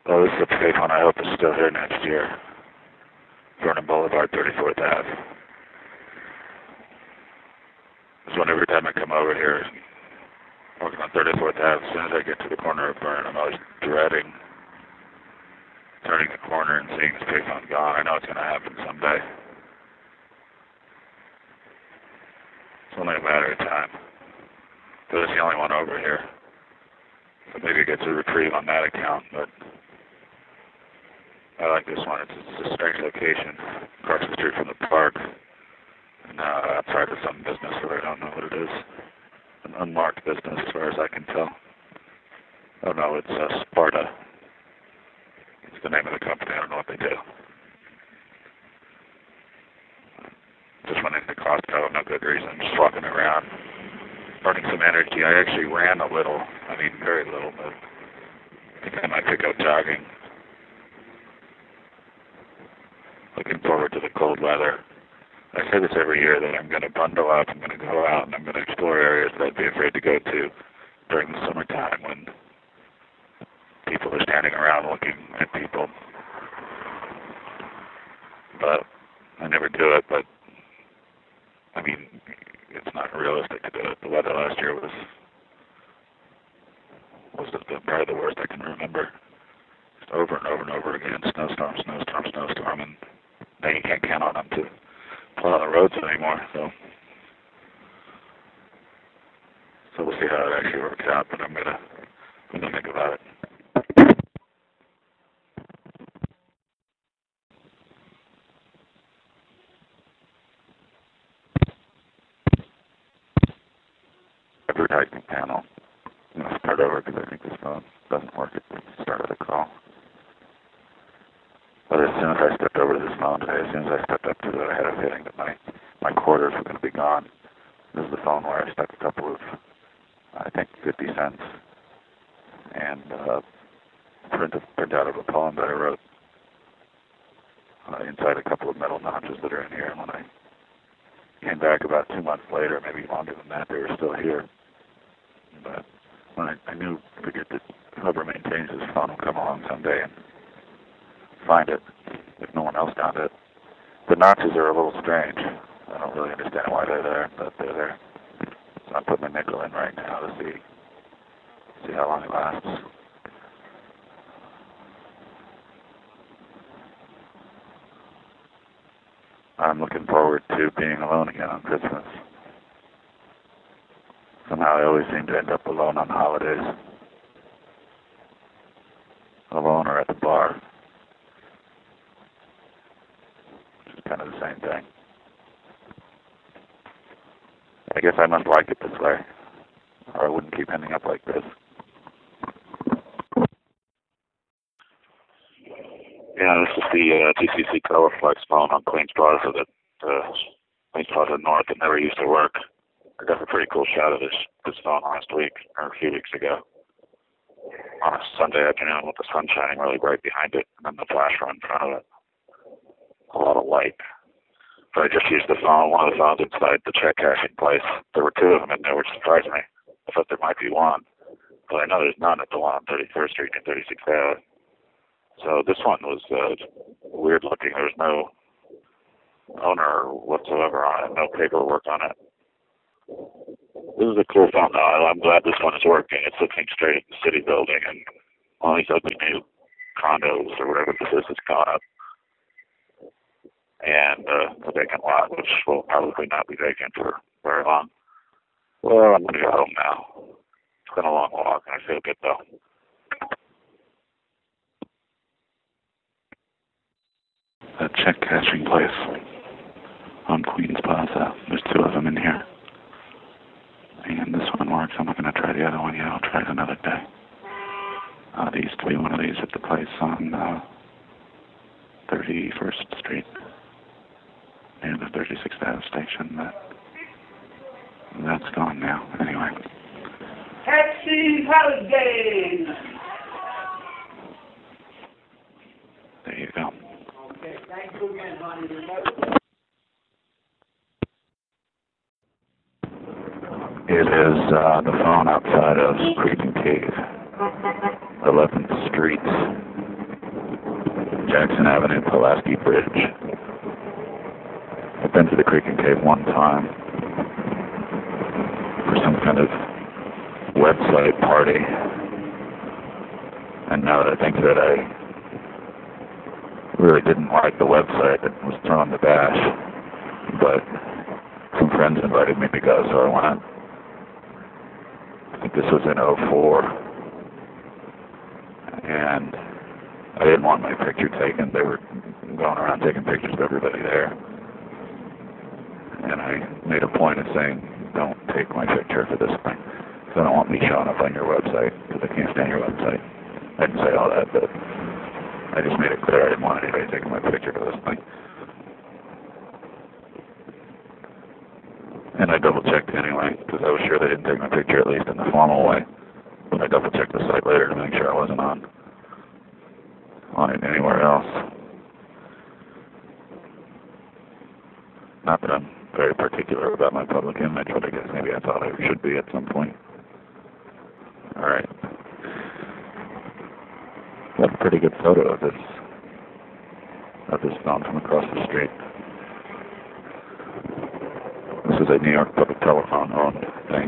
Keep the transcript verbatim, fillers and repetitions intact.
Oh, this is a big one. I hope it's still here next year. Vernon Boulevard, thirty-fourth Ave. This one every time I come over here, walking on thirty-fourth Ave, as soon as I get to the corner of Vernon, I'm always dreading turning the corner and seeing this payphone gone. I know it's going to happen someday. It's only a matter of time. But it's the only one over here. So maybe it gets a reprieve on that account, but I like this one. It's, it's a strange location across the street from the park. And uh, outside of some business where I don't know what it is. An unmarked business as far as I can tell. Oh no, it's uh, Sparta. It's the name of the company. I don't know what they do. Just went into Costco, no good reason. Just walking around, burning some energy. I actually ran a little. I mean, very little, but I think I might pick up jogging. Looking forward to the cold weather. I say this every year that I'm going to bundle up, I'm going to go out, and I'm going to explore areas that I'd be afraid to go to during the summertime when people are standing around looking at people. But I never do it, but I mean, it's not realistic to do it. The weather last year was was the, the, probably the worst I can remember. Just over and over and over again, snowstorm, snowstorm, snowstorm, and now you can't count on them to plow the roads anymore. So, so we'll see how it actually works out. But I'm gonna, I'm gonna think about it. Advertising panel. I'm gonna start over because I think this phone doesn't work at the start of the call. But as soon as I stepped over to this phone today, as soon as I stepped up to it, I had a feeling that my my quarters were going to be gone. This is the phone where I stuck a couple of, I think, fifty cents and uh, print, print out of a poem that I wrote uh, inside a couple of metal notches that are in here. And when I came back about two months later, maybe longer than that, they were still here. But when I, I knew, figured that whoever maintains this phone will come along someday and find it if no one else found it. The notches are a little strange. I don't really understand why they're there, but they're there. So I'm putting my nickel in right now to see see how long it lasts. I'm looking forward to being alone again on Christmas. Somehow I always seem to end up alone on holidays. Alone or at the bar. Which is kind of the same thing. I guess I must like it this way, or I wouldn't keep ending up like this. Yeah, this is the uh, T C C Colorflex phone on Queens Plaza that uh, Queens Plaza North that never used to work. I got a pretty cool shot of this this phone last week, or a few weeks ago, on a Sunday afternoon with the sun shining really bright behind it, and then the flash run in front of it. A lot of light. But I just used the phone, one of the phones inside the check cashing place. There were two of them in there, which surprised me. I thought there might be one, but I know there's none at the one on thirty-first Street and thirty-sixth Avenue. So this one was uh, weird looking. There was no owner whatsoever on it, no paperwork on it. This is a cool phone, though. I'm glad this one is working. It's looking straight at the city building and all these ugly new condos or whatever this is that's gone up. And uh, a vacant lot, which will probably not be vacant for very long. Well, I'm going to go home now. It's been a long walk, and I feel good, though. A check cashing place on Queens Plaza. There's two of them in here. And this one works. I'm not going to try the other one yet. I'll try it another day. Uh, there used to be one of these at the place on uh, thirty-first Street. Near the thirty-sixth Avenue station, but that's gone now. Anyway. Happy holidays! There you go. Okay, thank you again, honey. It is uh, the phone outside of Creek and Cave, eleventh Street. Jackson Avenue, Pulaski Bridge. I've been to the Creek and Cave one time for some kind of website party. And now that I think of it, I really didn't like the website that was throwing the bash. But some friends invited me to go, so I went. I think this was in oh four. And I didn't want my picture taken. They were going around taking pictures of everybody there. And I made a point of saying, don't take my picture for this thing. Because I don't want me showing up on your website, because I can't stand your website. I didn't say all that, but I just made it clear I didn't want anybody taking my picture for this thing. And I double-checked anyway, because I was sure they didn't take my picture, at least in the formal way. But I double-checked the site later to make sure I wasn't on, on it anywhere else. Not that I'm very particular about my public image, but I guess maybe I thought I should be at some point. Alright. Got a pretty good photo of this, of this phone from across the street. This is a New York Public Telephone owned thing.